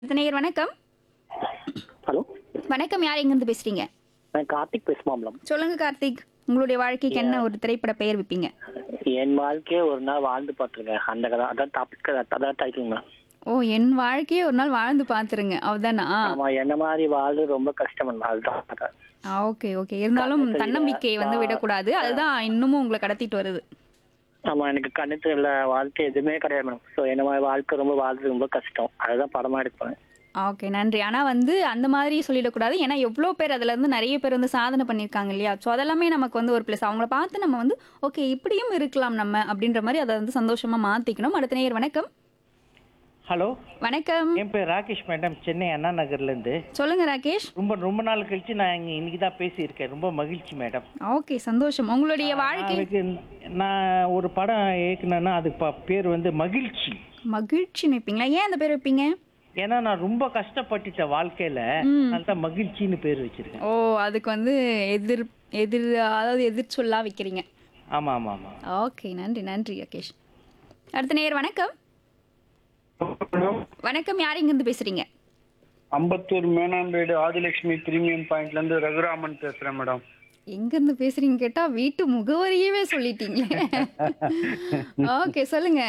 நேயர் வணக்கம். ஹலோ, வணக்கம். யார் எங்கிருந்து பேசுறீங்க? நான் கார்த்திக் பேசுமா மேடம். சொல்லுங்க கார்த்திக். உங்களுடைய வாழ்க்கைக்கு என்ன ஒரு திரைப்பட பெயர் வைப்பீங்க? என் வாழ்க்கையே ஒரு நாள் வாழ்ந்து பார்த்துருக்கேன். அந்த கதை அதான் டாபிக், அதான் டைட்டில் மேடம். ஓ, என் வாழ்க்கையே ஒரு நாள் வாழ்ந்து பாத்துருங்க, அவதானா? ஆமா, என்ன மாதிரி வாழ்றது ரொம்ப கஷ்டம் மேடம். அதுதான் கதை. Okay okay. இருந்தாலும் தன்னம்பிக்கையை விடக்கூடாது. அதுதான் இன்னமும் உங்களை கடத்திட்டு வருது. ஆமா, எனக்கு கண்ணு தெரியல, வாழ்க்கை எதுவுமே கிடையாது மேடம். ஸோ என்ன மாதிரி வாழ்க்கை ரொம்ப வாழ்றது ரொம்ப கஷ்டம். அதுதான் படமா எடுப்பேன். ஓகே, நன்றி. ஆனா அந்த மாதிரி சொல்லிடக்கூடாது. ஏன்னா எவ்வளோ பேர் அதுல இருந்து நிறைய பேர் சாதனை பண்ணியிருக்காங்க இல்லையா? ஸோ அதெல்லாமே நமக்கு ஒரு ப்ளஸ். அவங்கள பார்த்து நம்ம ஓகே இப்படியும் இருக்கலாம் நம்ம அப்படின்ற மாதிரி அதை சந்தோஷமா மாத்திக்கணும். அடுத்த நேயர் வணக்கம். ஹலோ, வணக்கம். என் பேர் ராகேஷ் மேடம், சென்னை அண்ணா நகர்லேருந்து. சொல்லுங்க ராகேஷ். ரொம்ப நாள் கழிச்சு நான் இன்னைக்கு தான் பேசியிருக்கேன். ரொம்ப மகிழ்ச்சி மேடம். ஓகே, சந்தோஷம். உங்களுடைய வாழ்க்கை அதுக்கு நான் ஒரு படம் இயக்குனேன்னா அதுக்கு பேர் மகிழ்ச்சி. மகிழ்ச்சி வைப்பீங்களா? ஏன் அந்த பேர் வைப்பீங்க? ஏன்னா நான் ரொம்ப கஷ்டப்பட்டுட்டேன் வாழ்க்கையில, அதுதான் மகிழ்ச்சின்னு பேர் வச்சிருக்கேன். ஓ, அதுக்கு எதிர் எதிர் அதாவது எதிர் சொல்லா வைக்கிறீங்க. ஆமா ஆமா ஆமா. ஓகே, நன்றி நன்றி ராகேஷ். அடுத்த நேயர் வணக்கம். வணக்கம். யார் இங்கிருந்து பேசுறீங்க? அம்பத்தூர் மேனாம்பேடு ஆதிலட்சுமி பிரீமியம் பாயிண்ட்ல இருந்து ரகுராமன் பேசுறேன் மேடம். எங்க இருந்து பேசுறீங்க கேட்டா வீட்டு முகவரியவே சொல்லிட்டீங்க. ஓகே, சொல்லுங்க.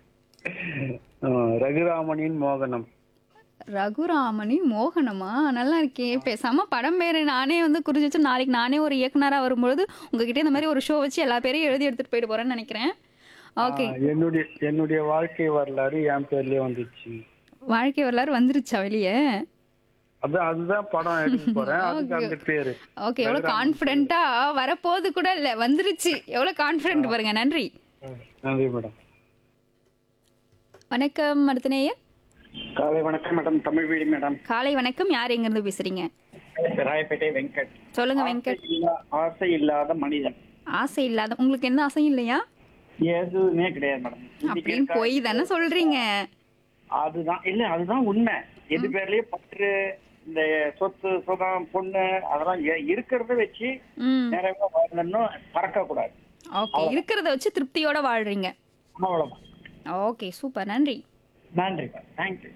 ரகுராமனின் மோகனம். ரகுராமனின் மோகனமா? நல்லா இருக்கே. பேசாம படம் பேரு நானே குறிச்சு வச்சு நாளைக்கு நானே ஒரு இயக்குனரா வரும்பொழுது உங்ககிட்ட இந்த மாதிரி ஒரு ஷோ வச்சு எல்லா பேரையும் எழுதி எடுத்துட்டு போயிட்டு போறேன்னு நினைக்கிறேன். ஓகே, என்னுடைய வாழ்க்கை வரலாறு என் பேர்லயே வந்துச்சு. வாழ்க்கை வரலாறு வந்துருச்சா வெளியே? அதுதான் படம் எடுக்க போறேன். அதுக்கு அந்த பேரு. ஓகே, எவ்வளவு கான்ஃபிடென்ட்டா வரப்போது கூட இல்ல, வந்துருச்சு. எவ்வளவு கான்ஃபிடென்ட் பாருங்க. நன்றி. நன்றி மேடம். வணக்கம். அடுத்த நேயர். காலை வணக்கம் மேடம். தமிழ் வீடு மேடம். காலை வணக்கம். யார் எங்க இருந்து பேசுறீங்க? ராயப்பேட்டை வெங்கட். சொல்லுங்க வெங்கட். ஆசை இல்லாத மனிதன். ஆசை இல்லாத? உங்களுக்கு எந்த ஆசையும் இல்லையா? எதுவுமே கிடையாது மேடம். அப்படின்னு போய் தானே சொல்றீங்க. அதுதான் உண்மை. எது பேர்லயே பற்று, இந்த சொத்து சுகம் பொண்ணு அதெல்லாம் இருக்கிறத வச்சு நிறைய வாழணும், பறக்க கூடாது. ஓகே, இருக்கிறத வச்சு திருப்தியோட வாழ்றீங்க. அவ்வளவுதான். Okay, super. நன்றி. நன்றி, தேங்க்யூ.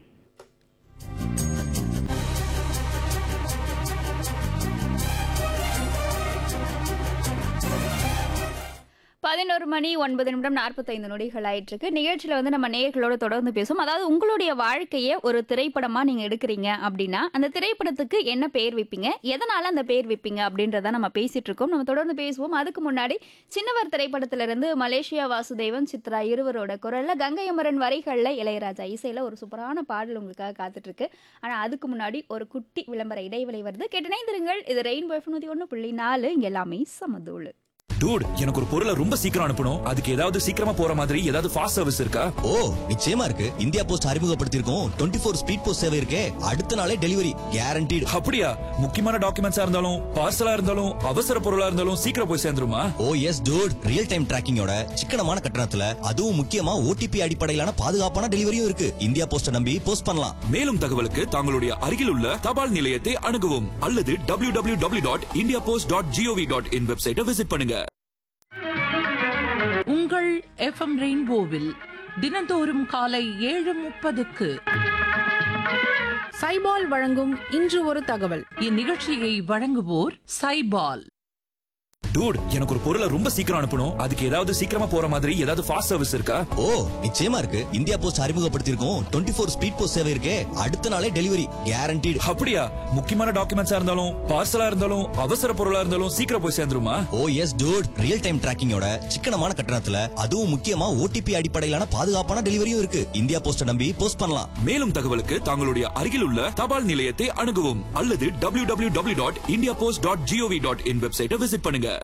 11:09 ஆயிட்டு இருக்கு. நிகழ்ச்சியில நம்ம நேயர்களோட தொடர்ந்து பேசுவோம். அதாவது உங்களுடைய வாழ்க்கையை ஒரு திரைப்படமா நீங்க எடுக்கிறீங்க அப்படின்னா அந்த திரைப்படத்துக்கு என்ன பெயர் வைப்பீங்க, எதனால அந்த பெயர் வைப்பீங்க அப்படின்றத நம்ம பேசிட்டு இருக்கோம். நம்ம தொடர்ந்து பேசுவோம். அதுக்கு முன்னாடி சின்னவர் திரைப்படத்திலிருந்து மலேசியா வாசுதேவன், சித்ரா இருவரோட குரல்ல, கங்கை அமரன் வரிகள்ல, இளையராஜா இசையில ஒரு சூப்பரான பாடல் உங்களுக்காக காத்துட்டு இருக்கு. ஆனா அதுக்கு முன்னாடி ஒரு குட்டி விளம்பர இடைவெளி வருது. கேட்டனைந்திருங்கள். இது ரெயின்போ 101.4. இங்க எல்லாமே சமதூளு. டூட், எனக்கு ஒரு பொருளை ரொம்ப சீக்கிரம் அனுப்பணும். அதுக்கு ஏதாவது சீக்கிரமா போற மாதிரி ஏதாவது ஃபாஸ்ட் சர்வீஸ் இருக்கா? ஓ, நிச்சயமா இருக்கு. இந்தியா போஸ்ட் அறிமுகப்படுத்தியிருக்கோம் 24 ஸ்பீட் போஸ்ட் சேவை இருக்கே. அடுத்த நாளே டெலிவரி கேரண்டீடு. அப்படியா? முக்கியமான டாக்குமெண்ட்ஸா இருந்தாலும் பார்சலா இருந்தாலும் அவசர பொருளா இருந்தாலும் சீக்கிரம் போய் சேர்ந்துருமா? ஓ எஸ் டூட், ரியல் டைம் டிராக்கிங்கோட சிக்கனமான கட்டணத்துல, அதுவும் முக்கியமா ஓடிபி அடிப்படையிலான பாதுகாப்பான டெலிவரியும் இருக்கு. இந்தியா போஸ்ட நம்பி போஸ்ட் பண்ணலாம். மேலும் தகவலுக்கு தங்களுடைய அருகில் உள்ள தபால் நிலையத்தை அணுகவும் அல்லது www.indiapost.gov.in வெப்சைட்டை விசிட் பண்ணுங்க. உங்கள் எஃப்எம் ரெயின்போவில் தினந்தோறும் காலை 7:30க்கு சைபால் வழங்கும் இன்று ஒரு தகவல். இந்நிகழ்ச்சியை வழங்குவோர் சைபால். டூட், எனக்கு ஒரு பொருளை ரொம்ப சீக்கிரம் அனுப்பணும். அதுக்கு ஏதாவது சீக்கிரமா போற மாதிரி ஏதாவது ஃபாஸ்ட் சர்வீஸ் இருக்கா? ஓ, நிச்சயமா இருக்கு. இந்தியா போஸ்ட் அறிமுகப்படுத்தியிருக்கோம் 24 ஸ்பீட் போஸ்ட் சேவை இருக்கே. அடுத்த நாளே டெலிவரி கேரண்டீடு. அப்படியா? முக்கியமான டாக்குமெண்ட்ஸா இருந்தாலும் பார்சலா இருந்தாலும் அவசர பொருளா இருந்தாலும் சீக்கிரம் போய் சேர்ந்துருமா? ஓ எஸ் டூட், ரியல் டைம் டிராக்கிங்கோட சிக்கனமான கட்டணத்துல, அதுவும் முக்கியமா ஓடிபி அடிப்படையிலான பாதுகாப்பான டெலிவரியும் இருக்கு. இந்தியா போஸ்ட நம்பி போஸ்ட் பண்ணலாம். மேலும் தகவலுக்கு தங்களுடைய அருகில் உள்ள தபால் நிலையத்தை அணுகவும் அல்லது www.indiapost.gov.in வெப்சைட்டை விசிட் பண்ணுங்க.